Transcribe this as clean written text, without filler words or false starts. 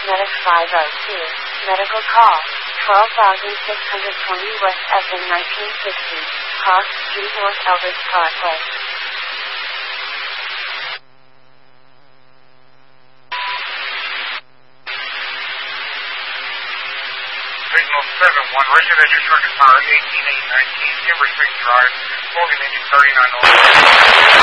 Medic 502, medical call, 12,620 West Epping 1960, Cross Street North Elbridge Parkway. Signal 7-1, Roger that you're showing power 18819, Timber Creek Drive, holding engine 39